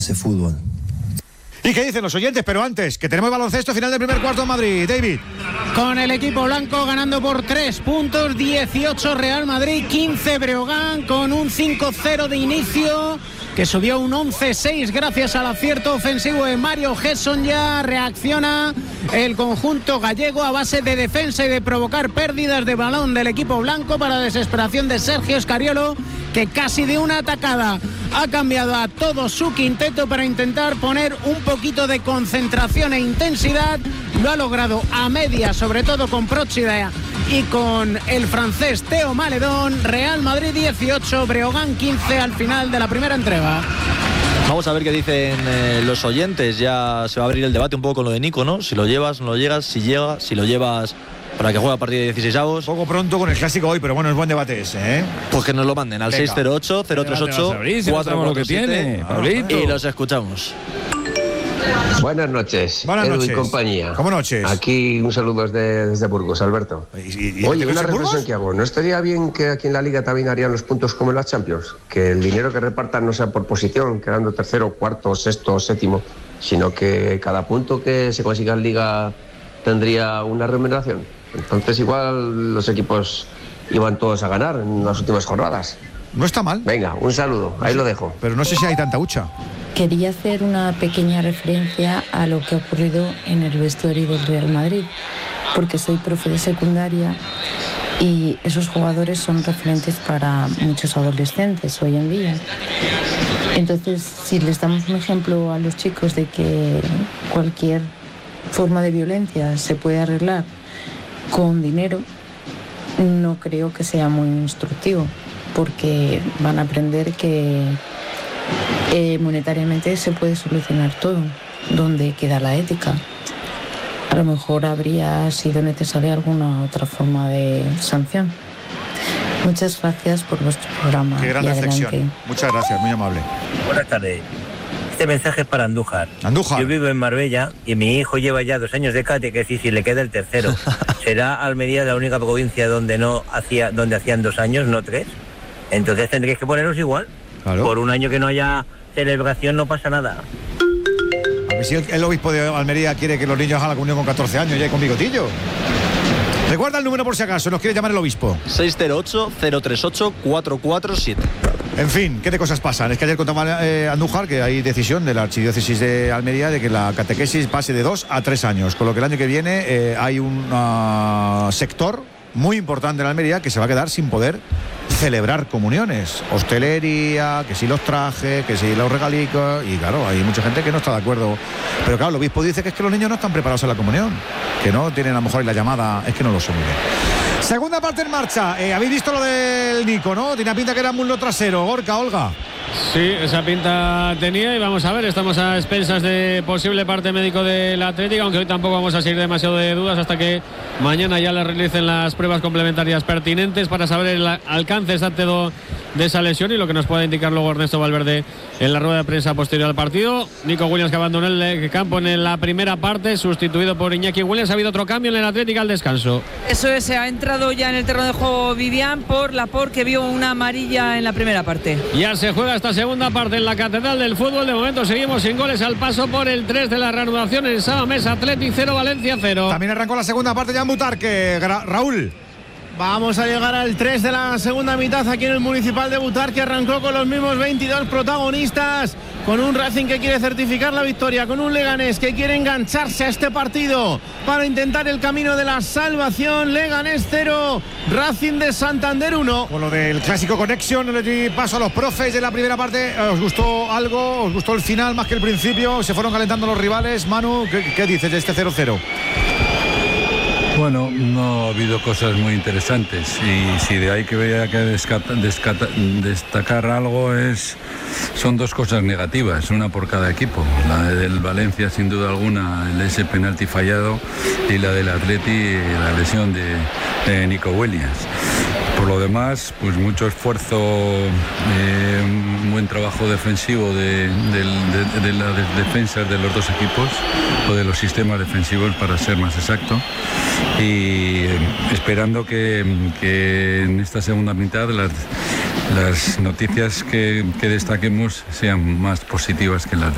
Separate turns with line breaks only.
ese fútbol.
¿Y qué dicen los oyentes? Pero antes, que tenemos baloncesto, final del primer cuarto en Madrid. David.
Con el equipo blanco ganando por 3 puntos, 18 Real Madrid, 15 Breogán, con un 5-0 de inicio, que subió un 11-6 gracias al acierto ofensivo de Mario Gesson. Ya reacciona el conjunto gallego a base de defensa y de provocar pérdidas de balón del equipo blanco, para desesperación de Sergio Scariolo, que casi de una atacada ha cambiado a todo su quinteto para intentar poner un poquito de concentración e intensidad. Lo ha logrado a media, sobre todo con Próchida y con el francés Teo Maledón. Real Madrid 18, Breogán 15 al final de la primera entrega.
Vamos a ver qué dicen los oyentes. Ya se va a abrir el debate un poco con lo de Nico, ¿no? Si lo llevas, no lo llegas, si llega, si lo llevas para que juegue a partir de 16avos.
Poco pronto con el clásico hoy, pero bueno, es buen debate ese, ¿eh?
Pues que nos lo manden al 608-038-447 y los escuchamos.
Buenas noches,
Buenas
Edu
noches.
y compañía.
¿Cómo noches?
Aquí un saludo desde Burgos, Alberto. Oye, una reflexión que hago. ¿No estaría bien que aquí en la Liga también harían los puntos como en las Champions? Que el dinero que repartan no sea por posición, quedando tercero, cuarto, sexto, séptimo, sino que cada punto que se consiga en Liga tendría una remuneración. Entonces igual los equipos iban todos a ganar en las últimas jornadas.
No está mal.
Venga, un saludo, ahí lo dejo.
Pero no sé si hay tanta hucha.
Quería hacer una pequeña referencia a lo que ha ocurrido en el vestuario del Real Madrid, porque soy profe de secundaria y esos jugadores son referentes para muchos adolescentes hoy en día. Entonces, si les damos un ejemplo a los chicos de que cualquier forma de violencia se puede arreglar con dinero, no creo que sea muy instructivo, porque van a aprender que monetariamente se puede solucionar todo. ¿Dónde queda la ética? A lo mejor habría sido necesaria alguna otra forma de sanción. Muchas gracias por vuestro programa.
Qué gran reflexión. Muchas gracias, muy amable.
Buenas tardes. Este mensaje es para Andújar.
Andújar.
Yo vivo en Marbella y mi hijo lleva ya 2 años de catequesis y le queda el tercero. ¿Será Almería la única provincia donde hacían 2 años, no 3? Entonces tendréis que poneros igual.
Claro.
Por un año que no haya celebración no pasa nada.
A ver si el obispo de Almería quiere que los niños hagan la comunión con 14 años ya y con bigotillo. Recuerda el número por si acaso, nos quiere llamar el obispo.
608-038-447.
En fin, ¿qué de cosas pasan? Es que ayer contaba Andújar que hay decisión de la Archidiócesis de Almería de que la catequesis pase de 2 a 3 años, con lo que el año que viene hay un sector muy importante en Almería que se va a quedar sin poder celebrar comuniones, hostelería, que si los trajes, que si los regalicos, y claro, hay mucha gente que no está de acuerdo, pero claro, el obispo dice que es que los niños no están preparados en la comunión, que no tienen a lo mejor la llamada, es que no lo sé muy bien. Segunda parte en marcha, habéis visto lo del Nico, ¿no? Tiene pinta que era muslo trasero, Gorka, Olga.
Sí, esa pinta tenía y vamos a ver, estamos a expensas de posible parte médico del Atlético, aunque hoy tampoco vamos a seguir demasiado de dudas hasta que mañana ya le realicen las pruebas complementarias pertinentes para saber el alcance exacto de esa lesión y lo que nos pueda indicar luego Ernesto Valverde en la rueda de prensa posterior al partido. Nico Williams, que abandonó el campo en la primera parte, sustituido por Iñaki Williams. Ha habido otro cambio en el Atlético al descanso.
Eso es, se ha entrado ya en el terreno de juego Vivian por Laporte, que vio una amarilla en la primera parte.
Ya se juega esta segunda parte en la Catedral del Fútbol. De momento seguimos sin goles al paso por el 3 de la reanudación en Samamés. Athletic 0, Valencia 0.
También arrancó la segunda parte ya en Butarque, Raúl.
Vamos a llegar al 3 de la segunda mitad aquí en el Municipal de Butarque, que arrancó con los mismos 22 protagonistas, con un Racing que quiere certificar la victoria, con un Leganés que quiere engancharse a este partido para intentar el camino de la salvación. Leganés 0, Racing de Santander 1.
Con lo del clásico Connection, le di paso a los profes de la primera parte. ¿Os gustó algo? ¿Os gustó el final más que el principio? ¿Se fueron calentando los rivales? Manu, ¿qué dices de este 0-0?
Bueno, no ha habido cosas muy interesantes y si de ahí que veía que destacar algo son 2 cosas negativas, una por cada equipo. La del Valencia, sin duda alguna, ese penalti fallado, y la del Atleti, la lesión de Nico Williams. Por lo demás, pues mucho esfuerzo, un buen trabajo defensivo de las defensas de los 2 equipos, o de los sistemas defensivos para ser más exacto, y esperando que en esta segunda mitad las noticias que destaquemos sean más positivas que las